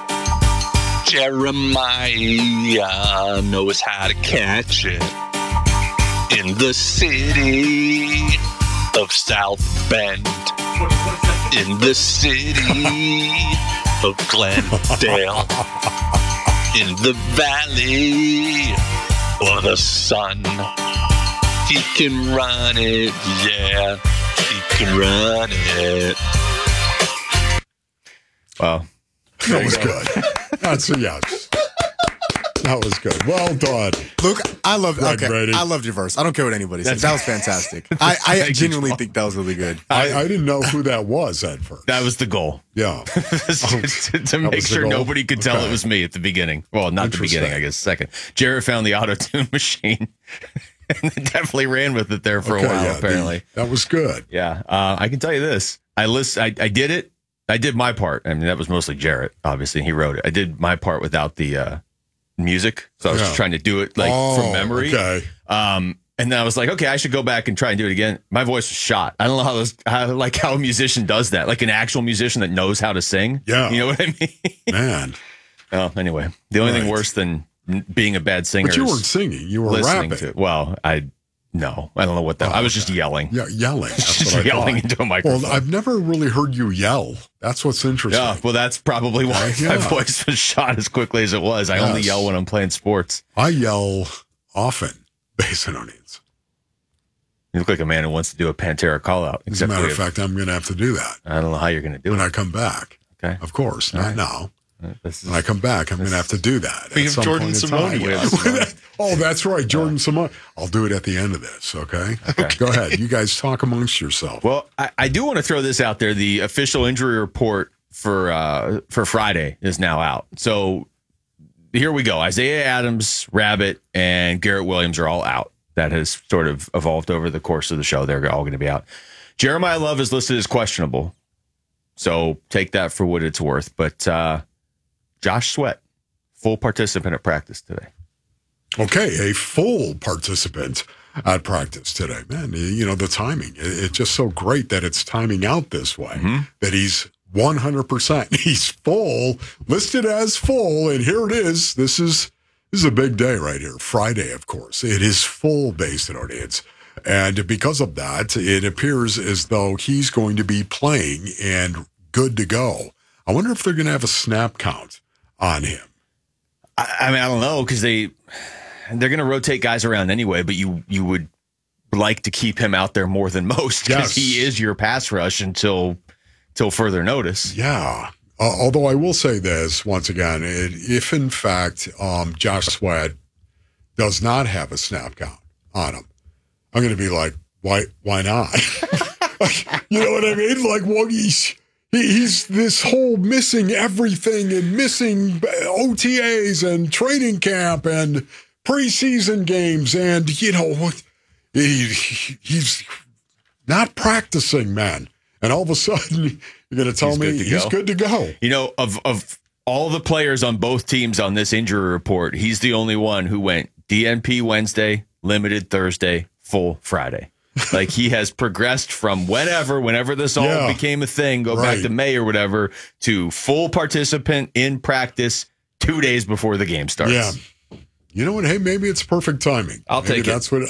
Jeremiah knows how to catch it in the city of South Bend, in the city of Glendale, in the valley or the sun. He can run it, yeah, he can run it. Wow. That was good. That's a yes. That was good. Well done. Luke, I loved Brady. I loved your verse. I don't care what anybody says. That was fantastic. I genuinely think that was really good. I didn't know who that was at first. That was the goal. Yeah. to make sure nobody could tell it was me at the beginning. Well, not the beginning, I guess, second. Jared found the auto-tune machine and definitely ran with it there for a while, apparently. That was good. Yeah. I can tell you this. I did it. I did my part. I mean, that was mostly Jarrett, obviously. He wrote it. I did my part without the music. So I was just trying to do it from memory. Okay. And then I was like, okay, I should go back and try and do it again. My voice was shot. I don't know how a musician does that. Like an actual musician that knows how to sing. Yeah. You know what I mean? Man. Well, anyway, the only thing worse than being a bad singer But you weren't singing. You were rapping. No, I don't know what that. I was just yelling. Yeah, yelling. That's what I yelling thought. into a microphone. Well, I've never really heard you yell. That's what's interesting. Yeah, well, that's probably why my voice was shot as quickly as it was. I only yell when I'm playing sports. I yell often, Basinonians. You look like a man who wants to do a Pantera call out. As a matter of fact, I'm going to have to do that. I don't know how you're going to do it. When I come back. Okay. Of course, not now. When I come back, I'm going to have to do that. We have Jordan Simone with. Oh, that's right. Jordan Simone. I'll do it at the end of this, okay? Go ahead. You guys talk amongst yourself. Well, I do want to throw this out there. The official injury report for Friday is now out. So here we go. Isaiah Adams, Rabbit, and Garrett Williams are all out. That has sort of evolved over the course of the show. They're all going to be out. Jeremiah Love is listed as questionable. So take that for what it's worth. But Josh Sweat, full participant at practice today. Okay, a full participant at practice today. Man, you know, the timing. It's just so great that it's timing out this way, that he's 100%. He's full, listed as full, and here it is. This is a big day right here. Friday, of course. It is full Basin audience. And because of that, it appears as though he's going to be playing and good to go. I wonder if they're going to have a snap count on him. I mean, I don't know, because they're going to rotate guys around anyway, but you would like to keep him out there more than most because he is your pass rush until further notice. Yeah. Although I will say this once again, if in fact Josh Sweat does not have a snap count on him, I'm going to be like, why not? You know what I mean? Like, well, he's this whole missing everything and missing OTAs and training camp and preseason games, and you know he's not practicing, man. And all of a sudden, you're going to tell me he's good to go. You know, of all the players on both teams on this injury report, he's the only one who went DNP Wednesday, limited Thursday, full Friday. Like, he has progressed from whenever this all became a thing, back to May or whatever, to full participant in practice 2 days before the game starts. Yeah. You know what? Hey, maybe it's perfect timing. I'll take it. That's what.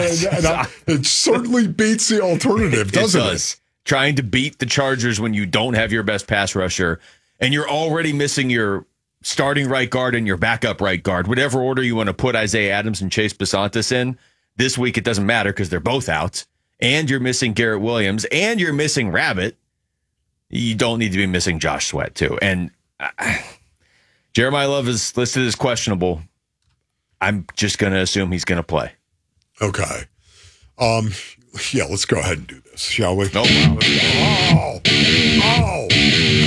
It certainly beats the alternative, doesn't it? Trying to beat the Chargers when you don't have your best pass rusher, and you're already missing your starting right guard and your backup right guard, whatever order you want to put Isaiah Adams and Chase Besantis in. This week, it doesn't matter because they're both out. and you're missing Garrett Williams, and you're missing Rabbit, you don't need to be missing Josh Sweat, too. And Jeremiah Love is listed as questionable. I'm just going to assume he's going to play. Okay. Yeah, let's go ahead and do this, shall we? Oh, wow.